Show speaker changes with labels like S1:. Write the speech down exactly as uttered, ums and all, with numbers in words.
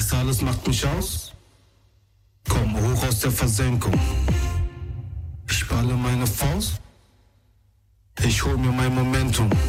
S1: Das alles macht mich aus. Komm hoch aus der Versenkung. Ich balle meine Faust. Ich hol mir mein Momentum.